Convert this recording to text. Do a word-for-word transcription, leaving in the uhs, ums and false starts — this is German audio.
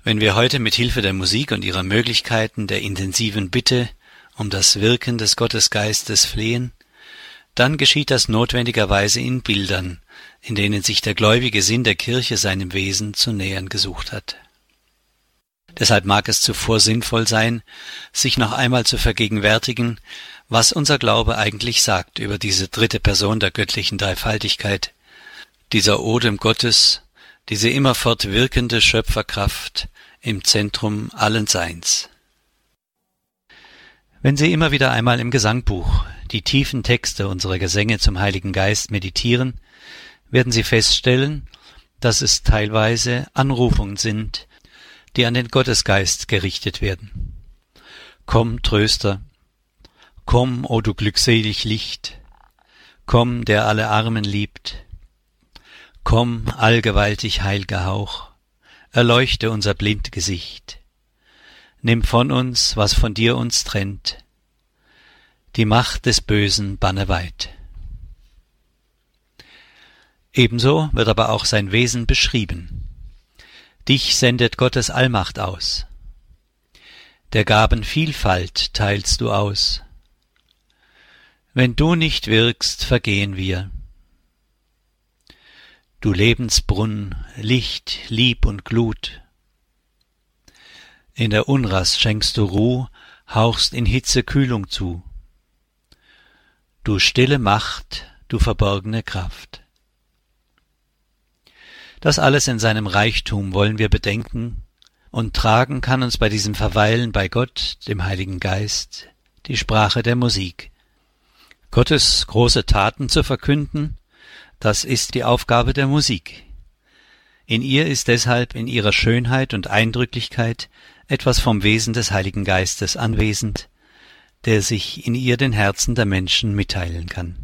Wenn wir heute mit Hilfe der Musik und ihrer Möglichkeiten der intensiven Bitte um das Wirken des Gottesgeistes flehen, dann geschieht das notwendigerweise in Bildern, in denen sich der gläubige Sinn der Kirche seinem Wesen zu nähern gesucht hat. Deshalb mag es zuvor sinnvoll sein, sich noch einmal zu vergegenwärtigen, was unser Glaube eigentlich sagt über diese dritte Person der göttlichen Dreifaltigkeit, dieser Odem Gottes, diese immerfort wirkende Schöpferkraft im Zentrum allen Seins. Wenn Sie immer wieder einmal im Gesangbuch die tiefen Texte unserer Gesänge zum Heiligen Geist meditieren, werden Sie feststellen, dass es teilweise Anrufungen sind, die an den Gottesgeist gerichtet werden. Komm, Tröster, komm, o du glückselig Licht, komm, der alle Armen liebt, komm, allgewaltig heil'ger Hauch, erleuchte unser blind Gesicht, nimm von uns, was von dir uns trennt, die Macht des Bösen banne weit. Ebenso wird aber auch sein Wesen beschrieben. Dich sendet Gottes Allmacht aus. Der Gaben Vielfalt teilst du aus. Wenn du nicht wirkst, vergehen wir. Du Lebensbrunn, Licht, Lieb und Glut. In der Unrast schenkst du Ruh, hauchst in Hitze Kühlung zu. Du stille Macht, du verborgene Kraft. Das alles in seinem Reichtum wollen wir bedenken, und tragen kann uns bei diesem Verweilen bei Gott, dem Heiligen Geist, die Sprache der Musik. Gottes große Taten zu verkünden, das ist die Aufgabe der Musik. In ihr ist deshalb in ihrer Schönheit und Eindrücklichkeit etwas vom Wesen des Heiligen Geistes anwesend, der sich in ihr den Herzen der Menschen mitteilen kann.